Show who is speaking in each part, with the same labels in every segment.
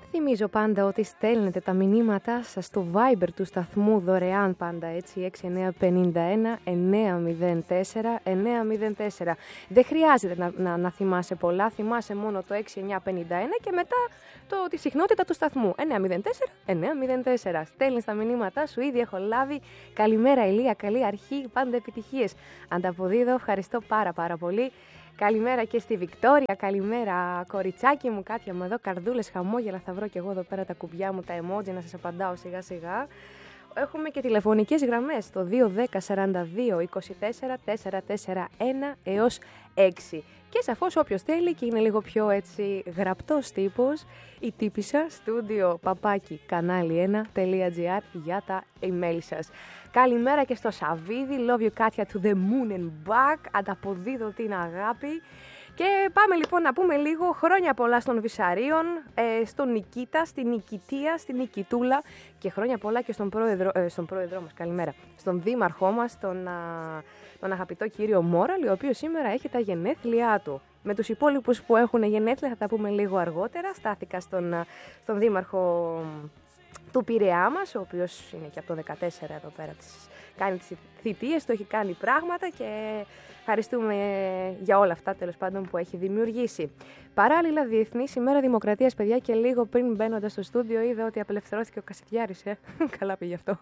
Speaker 1: Θυμίζω πάντα ότι στέλνετε τα μηνύματά σας στο Viber του σταθμού δωρεάν πάντα, έτσι, 6951 904 904. Δεν χρειάζεται να θυμάσαι πολλά, θυμάσαι μόνο το 6951 και μετά τη συχνότητα του σταθμού. 904 904. Στέλνεις τα μηνύματά σου, ήδη έχω λάβει. Καλημέρα Ηλία, καλή αρχή, πάντα επιτυχίες. Ανταποδίδω, ευχαριστώ πάρα πολύ. Καλημέρα και στη Βικτόρια, καλημέρα κοριτσάκι μου, κάποια μου εδώ, καρδούλες, χαμόγελα, θα βρω και εγώ εδώ πέρα τα κουμπιά μου, τα emoji, να σας απαντάω σιγά σιγά. Έχουμε και τηλεφωνικές γραμμές, το 210 42 24 441 έως 6. Και σαφώς όποιος θέλει και είναι λίγο πιο έτσι γραπτός τύπος, η τύπισσα studio παπάκι κανάλι1.gr για τα email σας. Καλημέρα και στο Σαβίδι, love you Κάτια to the moon and back, ανταποδίδω την αγάπη. Και πάμε λοιπόν να πούμε λίγο χρόνια πολλά στον Βυσαρίων, στον Νικήτα, στην Νικητία, στην Νικητούλα και χρόνια πολλά και στον πρόεδρό μας, καλημέρα, στον δήμαρχό μας, τον αγαπητό κύριο Μόραλ, ο οποίος σήμερα έχει τα γενέθλιά του. Με τους υπόλοιπους που έχουν γενέθλια θα τα πούμε λίγο αργότερα. Στάθηκα στον δήμαρχο του Πειραιά μας, ο οποίος είναι και από το 14 εδώ πέρα, κάνει τις θητείες του, έχει κάνει πράγματα και ευχαριστούμε για όλα αυτά τέλος πάντων που έχει δημιουργήσει. Παράλληλα, Διεθνής ημέρα Δημοκρατίας, παιδιά, και λίγο πριν μπαίνοντας στο στούντιο είδα ότι απελευθερώθηκε ο Κασιδιάρης, καλά πήγε αυτό.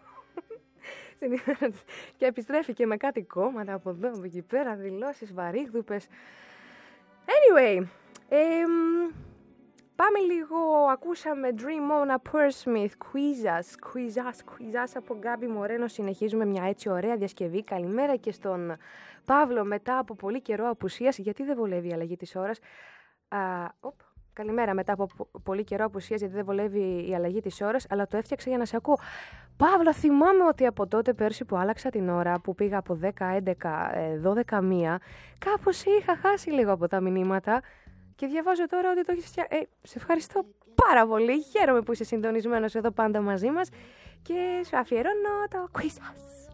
Speaker 1: Και επιστρέφει και με κάτι κόμματα από εδώ, από εκεί πέρα, δηλώσεις, βαρύγδουπες. Anyway, πάμε λίγο, ακούσαμε Dream On, a Pearl Smith, Quizzas από Γκάμπι Μορένο. Συνεχίζουμε μια έτσι ωραία διασκευή. Καλημέρα και στον Παύλο μετά από πολύ καιρό απουσίας. Γιατί δεν βολεύει η αλλαγή της ώρας? Καλημέρα μετά από πολύ καιρό απουσίας, γιατί δεν βολεύει η αλλαγή της ώρας, αλλά το έφτιαξα για να σε ακούω. Παύλο, θυμάμαι ότι από τότε πέρσι που άλλαξα την ώρα, που πήγα από 10, 11, 12, 1, κάπως είχα χάσει λίγο από τα μηνύματα. Και διαβάζω τώρα ότι το έχεις φτιάξει. Σε ευχαριστώ πάρα πολύ. Χαίρομαι που είσαι συντονισμένος εδώ πάντα μαζί μας. Και σου αφιερώνω το quiz σας.